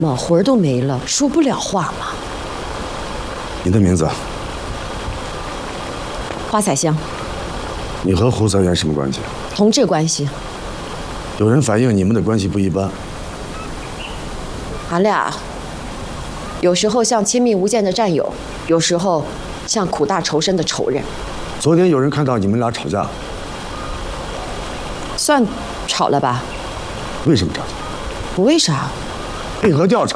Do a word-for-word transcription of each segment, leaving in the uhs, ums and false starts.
脑魂儿都没了，说不了话吗？ 你的名字？ 花彩香。 你和胡三元什么关系？ 同志关系。 有人反映你们的关系不一般。 俺俩有时候像亲密无间的战友，有时候像苦大仇深的仇人。 昨天有人看到你们俩吵架， 算吵了吧？ 为什么吵架？ 不为啥。 配合调查。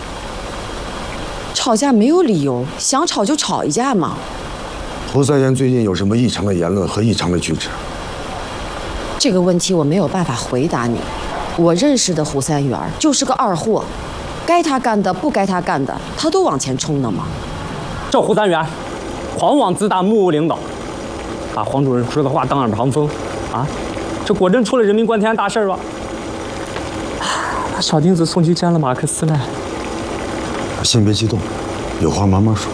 吵架没有理由，想吵就吵一架嘛。 胡三元最近有什么异常的言论和异常的举止？ 这个问题我没有办法回答你。我认识的胡三元就是个二货，该他干的不该他干的，他都往前冲呢嘛。 这胡三元，狂妄自大，目无领导，把黄主任说的话当耳旁风，啊，这果真出了人命关天大事吧？把小丁子送去见了马克思了。 先别激动，有话慢慢说。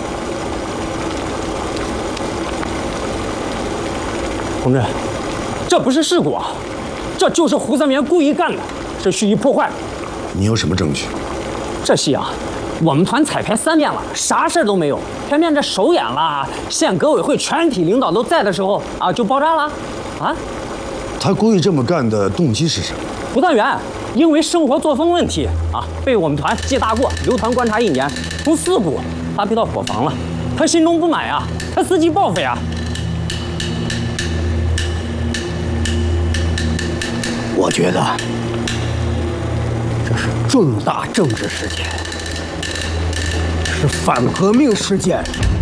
同志，这不是事故啊，这就是胡三元故意干的，是蓄意破坏的。 你有什么证据？ 这戏啊，我们团彩排三遍了，啥事儿都没有，偏偏这首演了，县革委会全体领导都在的时候啊，就爆炸了，啊！ 他故意这么干的动机是什么？ 胡三元因为生活作风问题啊，被我们团记大过，留团观察一年，从四股发配到伙房了。他心中不满呀，他伺机报废啊。 我觉得这是重大政治事件，是反革命事件。